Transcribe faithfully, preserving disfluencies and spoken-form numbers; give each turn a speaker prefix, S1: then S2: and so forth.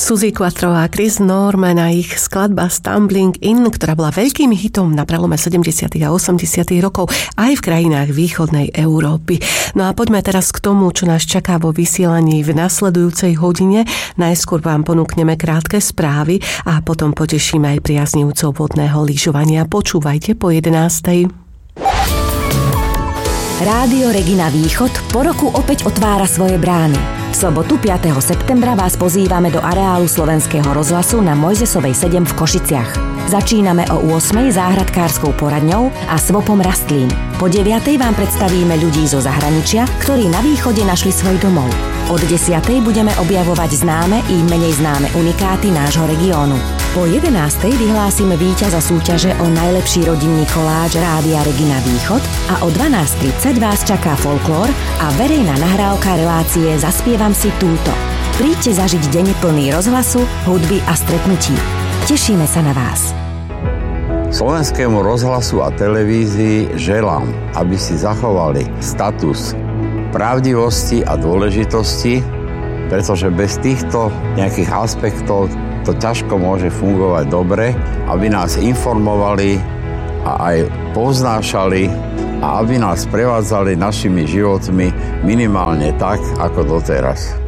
S1: Suzi Quattro a Chris Norman a ich skladba Stumbling In, ktorá bola veľkým hitom na prelome sedemdesiatych a osemdesiatych rokov aj v krajinách východnej Európy. No a poďme teraz k tomu, čo nás čaká vo vysielaní v nasledujúcej hodine. Najskôr vám ponúkneme krátke správy a potom potešíme aj priaznivcov vodného lyžovania. Počúvajte po jedenástej.
S2: Rádio Regina Východ po roku opäť otvára svoje brány. V sobotu piateho septembra vás pozývame do areálu Slovenského rozhlasu na Mojzesovej sedem v Košiciach. Začíname o ôsmej záhradkárskou poradňou a svopom rastlín. Po deviatej vám predstavíme ľudí zo zahraničia, ktorí na východe našli svoj domov. Od desiatej budeme objavovať známe i menej známe unikáty nášho regiónu. Po jedenástej vyhlásime víťaza súťaže o najlepší rodinný koláč Rádia Regina Východ a o dvanásť tridsať vás čaká folklór a verejná nahrávka relácie Zaspievam si túto. Príďte zažiť deň plný rozhlasu, hudby a stretnutí. Tešíme sa na vás.
S3: Slovenskému rozhlasu a televízii želám, aby si zachovali status pravdivosti a dôležitosti, pretože bez týchto nejakých aspektov to ťažko môže fungovať dobre, aby nás informovali a aj poznášali a aby nás prevádzali našimi životmi minimálne tak, ako doteraz.